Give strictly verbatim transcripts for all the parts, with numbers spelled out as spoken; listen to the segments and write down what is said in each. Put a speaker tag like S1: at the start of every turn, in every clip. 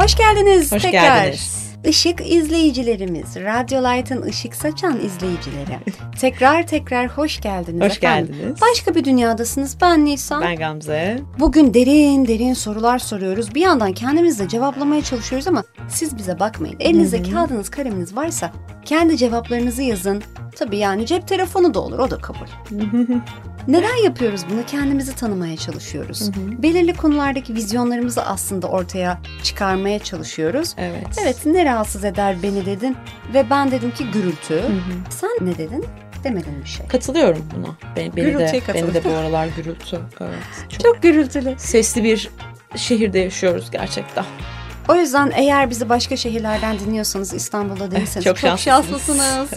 S1: Hoş geldiniz
S2: Hoş
S1: tekrar.
S2: geldiniz.
S1: Işık izleyicilerimiz, Radyo Light'ın ışık saçan izleyicileri. tekrar tekrar hoş geldiniz
S2: Hoş
S1: efendim.
S2: geldiniz.
S1: Başka bir dünyadasınız. Ben Nisan.
S2: Ben Gamze.
S1: Bugün derin derin sorular soruyoruz. Bir yandan kendimiz de cevaplamaya çalışıyoruz ama siz bize bakmayın. Elinizde Hı-hı. kağıdınız, kaleminiz varsa kendi cevaplarınızı yazın. Tabii yani cep telefonu da olur, o da kabul. Neden yapıyoruz bunu? Kendimizi tanımaya çalışıyoruz. Hı hı. Belirli konulardaki vizyonlarımızı aslında ortaya çıkarmaya çalışıyoruz.
S2: Evet.
S1: Evet, ne rahatsız eder beni dedin ve ben dedim ki gürültü. Hı hı. Sen ne dedin? Demedin bir şey.
S2: Katılıyorum buna. Beni, beni de beni de bu aralar gürültü. Evet.
S1: Çok, çok gürültülü.
S2: Sesli bir şehirde yaşıyoruz gerçekten.
S1: O yüzden eğer bizi başka şehirlerden dinliyorsanız, İstanbul'da değilseniz çok, çok şanslısınız. şanslısınız.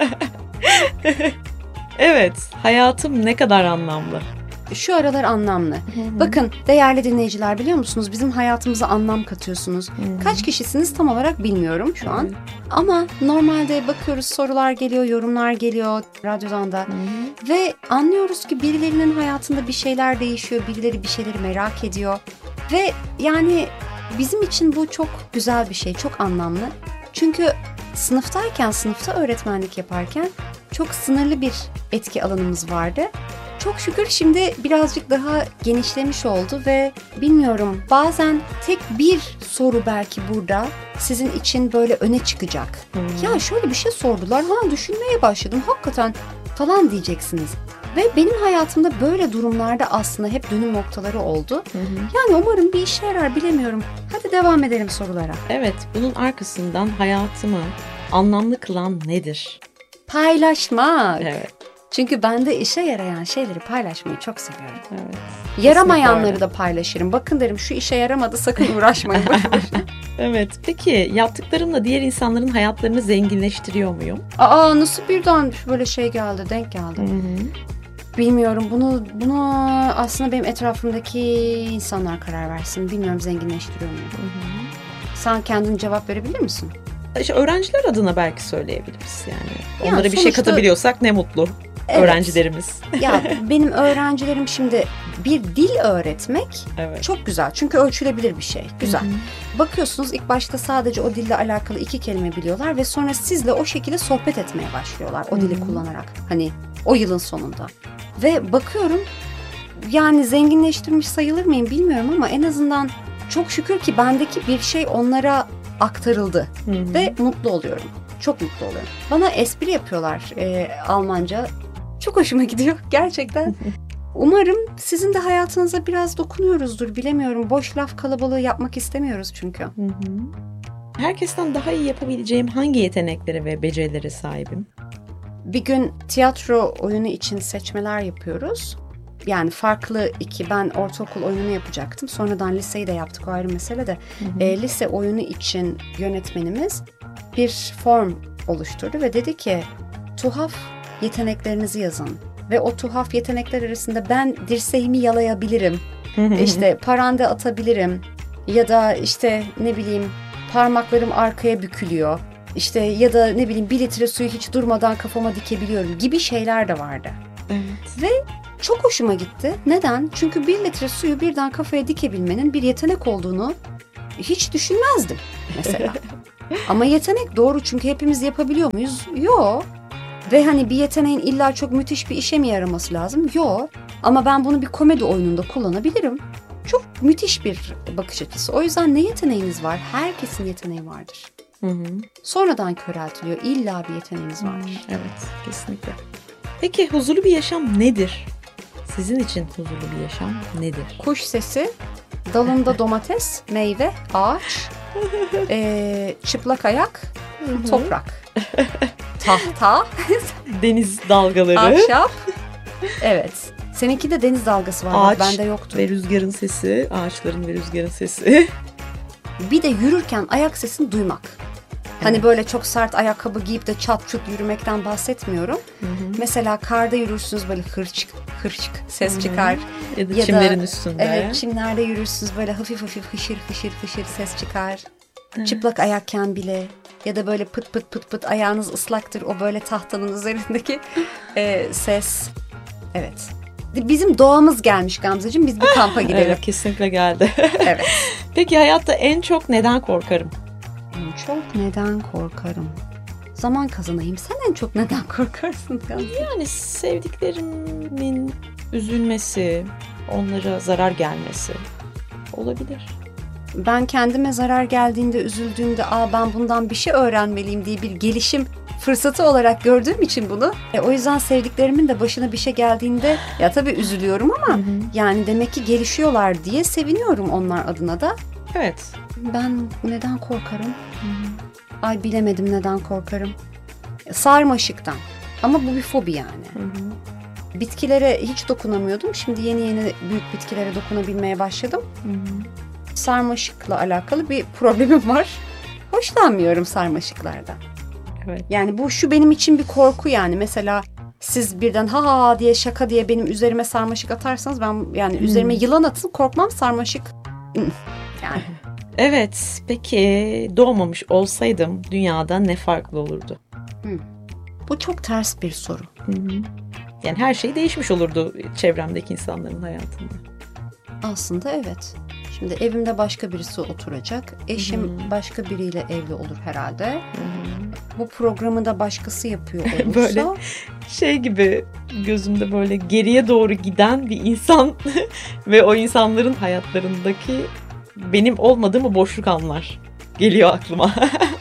S2: Evet, hayatım ne kadar anlamlı.
S1: Şu aralar anlamlı. Hı hı. Bakın değerli dinleyiciler, biliyor musunuz? Bizim hayatımıza anlam katıyorsunuz. Hı hı. Kaç kişisiniz tam olarak bilmiyorum şu an. Hı. Ama normalde bakıyoruz, sorular geliyor, yorumlar geliyor radyodan da. Hı hı. Ve anlıyoruz ki birilerinin hayatında bir şeyler değişiyor. Birileri bir şeyleri merak ediyor. Ve yani bizim için bu çok güzel bir şey, çok anlamlı. Çünkü sınıftayken, sınıfta öğretmenlik yaparken çok sınırlı bir etki alanımız vardı. Çok şükür şimdi birazcık daha genişlemiş oldu ve bilmiyorum, bazen tek bir soru belki burada sizin için böyle öne çıkacak. Hmm. Ya şöyle bir şey sordular, ha düşünmeye başladım hakikaten falan diyeceksiniz. Ve benim hayatımda böyle durumlarda aslında hep dönüm noktaları oldu. Hı hı. Yani umarım bir işe yarar, bilemiyorum. Hadi devam edelim sorulara.
S2: Evet, bunun arkasından hayatımı anlamlı kılan nedir?
S1: Paylaşmak.
S2: Evet.
S1: Çünkü ben de işe yarayan şeyleri paylaşmayı çok seviyorum. Evet. Yaramayanları da paylaşırım. Bakın derim, şu işe yaramadı, sakın uğraşmayın.
S2: Evet. Peki yaptıklarımla diğer insanların hayatlarını zenginleştiriyor muyum?
S1: Aa, nasıl birden böyle şey geldi, denk geldi. Hı hı. Bilmiyorum, bunu bunu aslında benim etrafımdaki insanlar karar versin. Bilmiyorum, zenginleştiriyor muyum? Hı hı. Sen kendin cevap verebilir misin?
S2: İşte öğrenciler adına belki söyleyebiliriz yani. Onlara
S1: yani
S2: bir
S1: sonuçta,
S2: şey katabiliyorsak ne mutlu. Evet. Öğrencilerimiz.
S1: Ya benim öğrencilerim, şimdi bir dil öğretmek evet. çok güzel. Çünkü ölçülebilir bir şey. Güzel. Hı-hı. Bakıyorsunuz ilk başta sadece o dille alakalı iki kelime biliyorlar ve sonra sizle o şekilde sohbet etmeye başlıyorlar. O dili Hı-hı. kullanarak. Hani o yılın sonunda. Ve bakıyorum, yani zenginleştirmiş sayılır mıyım bilmiyorum ama en azından çok şükür ki bendeki bir şey onlara aktarıldı. Hı-hı. Ve mutlu oluyorum. Çok mutlu oluyorum. Bana espri yapıyorlar e, Almanca. Çok hoşuma gidiyor gerçekten. Umarım sizin de hayatınıza biraz dokunuyoruzdur, bilemiyorum. Boş laf kalabalığı yapmak istemiyoruz çünkü. Hı hı.
S2: Herkesten daha iyi yapabileceğim hangi yeteneklere ve becerilere sahibim? Bir
S1: gün tiyatro oyunu için seçmeler yapıyoruz. Yani farklı iki, ben ortaokul oyununu yapacaktım. Sonradan liseyi de yaptık, o ayrı mesele de. Hı hı. E, lise oyunu için yönetmenimiz bir form oluşturdu ve dedi ki tuhaf yeteneklerinizi yazın. Ve o tuhaf yetenekler arasında ben dirseğimi yalayabilirim. işte parande atabilirim. Ya da işte ne bileyim parmaklarım arkaya bükülüyor. İşte ya da ne bileyim bir litre suyu hiç durmadan kafama dikebiliyorum gibi şeyler de vardı. Evet. Ve çok hoşuma gitti. Neden? Çünkü bir litre suyu birden kafaya dikebilmenin bir yetenek olduğunu hiç düşünmezdim mesela. Ama yetenek doğru, çünkü hepimiz yapabiliyor muyuz? Yok. Ve hani bir yeteneğin illa çok müthiş bir işe mi yaraması lazım? Yok. Ama ben bunu bir komedi oyununda kullanabilirim. Çok müthiş bir bakış açısı. O yüzden ne yeteneğiniz var? Herkesin yeteneği vardır. Hı hı. Sonradan köreltiliyor. İlla bir yeteneğiniz vardır.
S2: Hı, evet, kesinlikle. Peki huzurlu bir yaşam nedir? Sizin için huzurlu bir yaşam nedir?
S1: Kuş sesi, dalında domates, meyve, ağaç, e, çıplak ayak, Hı-hı. toprak, tahta,
S2: deniz dalgaları,
S1: ahşap. Evet. Seninki de deniz dalgası var.
S2: Ağaç
S1: bende yoktu.
S2: Ve rüzgarın sesi, ağaçların ve rüzgarın sesi.
S1: Bir de yürürken ayak sesini duymak. Hani evet. Böyle çok sert ayakkabı giyip de çat çut yürümekten bahsetmiyorum. Hı hı. Mesela karda yürürsünüz, böyle hırçık hırçık ses hı hı. çıkar.
S2: Ya da ya çimlerin da, üstünde.
S1: Evet, çimlerde yürürsünüz, böyle hafif hafif hışır hışır hışır ses çıkar. Evet. Çıplak ayakken bile ya da böyle pıt pıt pıt pıt ayağınız ıslaktır. O böyle tahtanın üzerindeki e, ses. Evet. bizim doğamız gelmiş Gamzeciğim. Biz bir kampa gidelim.
S2: Evet, kesinlikle geldi.
S1: Evet.
S2: Peki hayatta en çok neden korkarım?
S1: En çok neden korkarım? Zaman kazanayım. Sen en çok neden korkarsın Gamze?
S2: Yani sevdiklerimin üzülmesi, onlara zarar gelmesi olabilir.
S1: Ben kendime zarar geldiğinde, üzüldüğümde aa ben bundan bir şey öğrenmeliyim diye bir gelişim fırsatı olarak gördüğüm için bunu. E, o yüzden sevdiklerimin de başına bir şey geldiğinde ya tabii üzülüyorum ama hı hı. yani demek ki gelişiyorlar diye seviniyorum onlar adına da.
S2: Evet.
S1: Ben neden korkarım? Hı hı. Ay bilemedim neden korkarım. Sarmaşıktan. Ama bu bir fobi yani. Hı hı. Bitkilere hiç dokunamıyordum. Şimdi yeni yeni büyük bitkilere dokunabilmeye başladım. Hı hı. Sarmaşıkla alakalı bir problemim var. Hoşlanmıyorum sarmaşıklardan.
S2: Evet.
S1: Yani bu şu benim için bir korku yani. Mesela siz birden ha ha diye şaka diye benim üzerime sarmaşık atarsanız ben yani hmm. üzerime yılan atın korkmam sarmaşık. Yani.
S2: Evet. Peki doğmamış olsaydım dünyada ne farklı olurdu?
S1: Hmm. Bu çok ters bir soru.
S2: Hı hı. Yani her şey değişmiş olurdu çevremdeki insanların hayatında.
S1: Aslında evet. Şimdi evimde başka birisi oturacak. Eşim hmm. başka biriyle evli olur herhalde. Hmm. Bu programı da başkası yapıyor olursa.
S2: Böyle şey gibi gözümde böyle geriye doğru giden bir insan ve o insanların hayatlarındaki benim olmadığım boşluk anlar geliyor aklıma.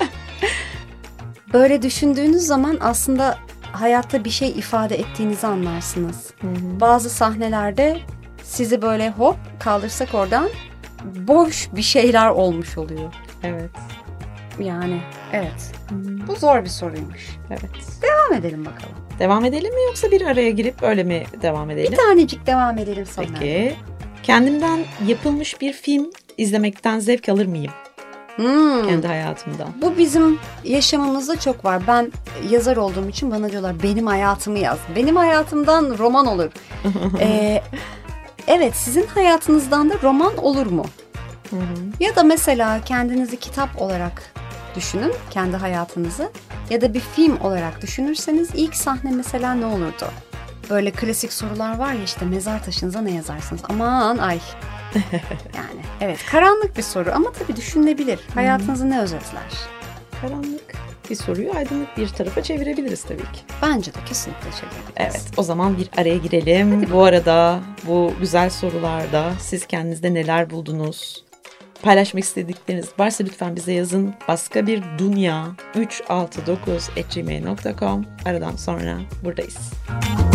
S1: Böyle düşündüğünüz zaman aslında hayatta bir şey ifade ettiğinizi anlarsınız. Hmm. Bazı sahnelerde sizi böyle hop kaldırsak oradan boş bir şeyler olmuş oluyor.
S2: Evet.
S1: Yani evet. Hmm. Bu zor bir soruymuş.
S2: Evet.
S1: Devam edelim bakalım.
S2: Devam edelim mi yoksa bir araya girip öyle mi devam edelim?
S1: Bir tanecik devam edelim sonra.
S2: Peki. Kendimden yapılmış bir film izlemekten zevk alır mıyım?
S1: Hmm.
S2: Kendi hayatımdan.
S1: Bu bizim yaşamımızda çok var. Ben yazar olduğum için bana diyorlar benim hayatımı yaz. Benim hayatımdan roman olur. ee, evet sizin hayatınızdan da roman olur mu? Hı hı. Ya da mesela kendinizi kitap olarak düşünün, kendi hayatınızı. Ya da bir film olarak düşünürseniz ilk sahne mesela ne olurdu? Böyle klasik sorular var ya işte mezar taşınıza ne yazarsınız? Aman ay. Yani evet karanlık bir soru ama tabii düşünülebilir. Hayatınızı ne özetler?
S2: Karanlık bir soruyu aydınlık bir tarafa çevirebiliriz tabii ki.
S1: Bence de kesinlikle çevirebiliriz.
S2: Evet o zaman bir araya girelim. Hadi. Bu arada bu güzel sorularda siz kendinizde neler buldunuz? Paylaşmak istedikleriniz varsa lütfen bize yazın. Başka bir dünya üç altı dokuz at gmail nokta com. Aradan sonra buradayız.